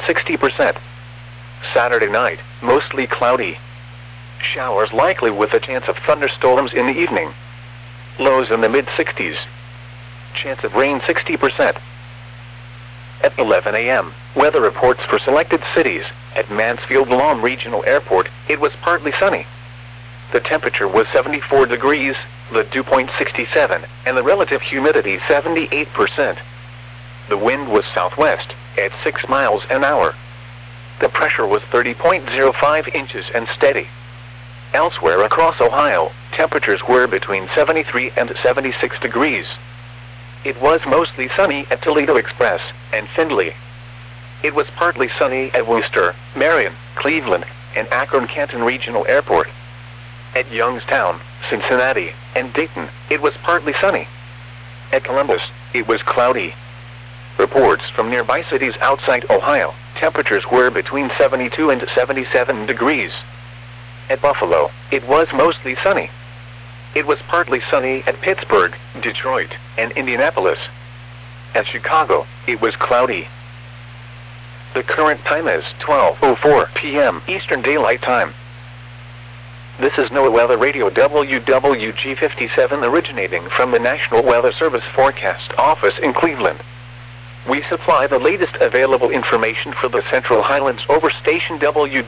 60%. Saturday night, mostly cloudy. Showers likely with a chance of thunderstorms in the evening. Lows in the mid-60s. Chance of rain 60%. At 11 a.m., weather reports for selected cities. At Mansfield Lawn Regional Airport, it was partly sunny. The temperature was 74 degrees, the dew point 67, and the relative humidity 78%. The wind was southwest, at 6 miles an hour. The pressure was 30.05 inches and steady. Elsewhere across Ohio, temperatures were between 73 and 76 degrees. It was mostly sunny at Toledo Express and Findlay. It was partly sunny at Worcester, Marion, Cleveland, and Akron-Canton Regional Airport. At Youngstown, Cincinnati, and Dayton, it was partly sunny. At Columbus, it was cloudy. Reports from nearby cities outside Ohio, temperatures were between 72 and 77 degrees. At Buffalo, it was mostly sunny. It was partly sunny at Pittsburgh, Detroit, and Indianapolis. At Chicago, it was cloudy. The current time is 12:04 p.m. Eastern Daylight Time. This is NOAA Weather Radio WWG57 originating from the National Weather Service Forecast Office in Cleveland. We supply the latest available information for the Central Highlands over station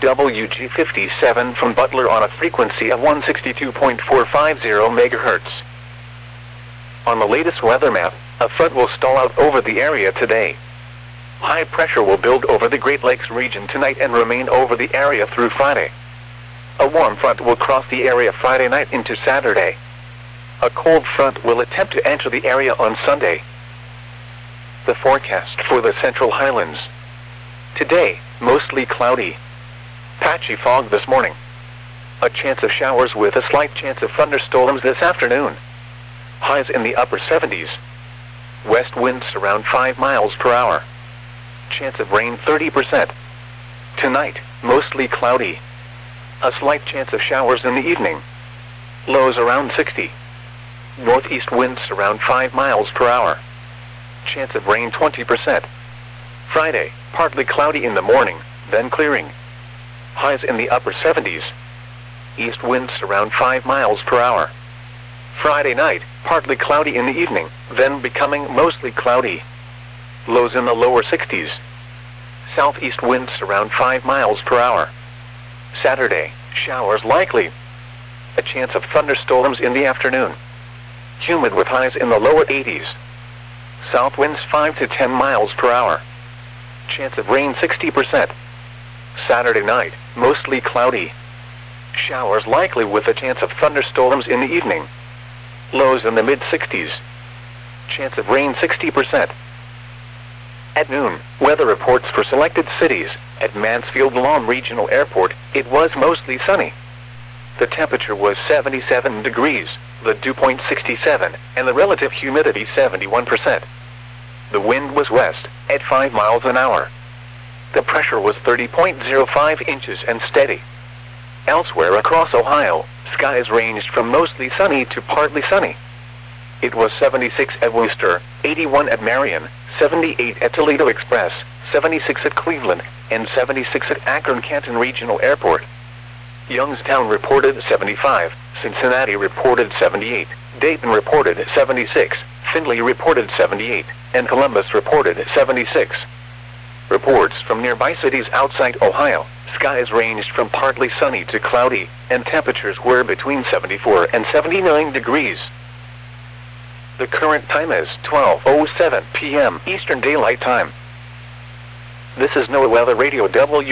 WWG57 from Butler on a frequency of 162.450 MHz. On the latest weather map, a front will stall out over the area today. High pressure will build over the Great Lakes region tonight and remain over the area through Friday. A warm front will cross the area Friday night into Saturday. A cold front will attempt to enter the area on Sunday. The forecast for the Central Highlands. Today, mostly cloudy. Patchy fog this morning. A chance of showers with a slight chance of thunderstorms this afternoon. Highs in the upper 70s. West winds around 5 miles per hour. Chance of rain 30%. Tonight, mostly cloudy. A slight chance of showers in the evening. Lows around 60. Northeast winds around 5 miles per hour. Chance of rain 20%. Friday, partly cloudy in the morning, then clearing. Highs in the upper 70s. East winds around 5 miles per hour. Friday night, partly cloudy in the evening, then becoming mostly cloudy. Lows in the lower 60s. Southeast winds around 5 miles per hour. Saturday, showers likely. A chance of thunderstorms in the afternoon. Humid with highs in the lower 80s. South winds 5 to 10 miles per hour. Chance of rain 60%. Saturday night, mostly cloudy. Showers likely with a chance of thunderstorms in the evening. Lows in the mid-60s. Chance of rain 60%. At noon, weather reports for selected cities. At Mansfield Lawn Regional Airport, it was mostly sunny. The temperature was 77 degrees, the dew point 67, and the relative humidity 71%. The wind was west, at 5 miles an hour. The pressure was 30.05 inches and steady. Elsewhere across Ohio, skies ranged from mostly sunny to partly sunny. It was 76 at Worcester, 81 at Marion, 78 at Toledo Express, 76 at Cleveland, and 76 at Akron-Canton Regional Airport. Youngstown reported 75, Cincinnati reported 78, Dayton reported 76, Findlay reported 78, and Columbus reported 76. Reports from nearby cities outside Ohio, skies ranged from partly sunny to cloudy, and temperatures were between 74 and 79 degrees. The current time is 12:07 p.m. Eastern Daylight Time. This is NOAA Weather Radio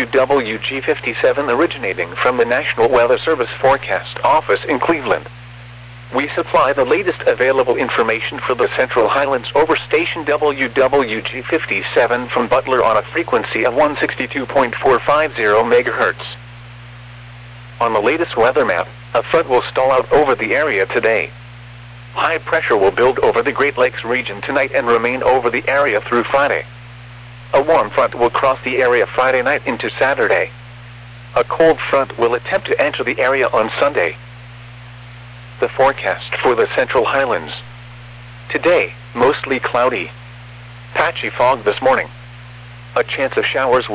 WWG57 originating from the National Weather Service Forecast Office in Cleveland. We supply the latest available information for the Central Highlands over station WWG57 from Butler on a frequency of 162.450 MHz. On the latest weather map, a front will stall out over the area today. High pressure will build over the Great Lakes region tonight and remain over the area through Friday. A warm front will cross the area Friday night into Saturday. A cold front will attempt to enter the area on Sunday. The forecast for the Central Highlands. Today, mostly cloudy. Patchy fog this morning. A chance of showers with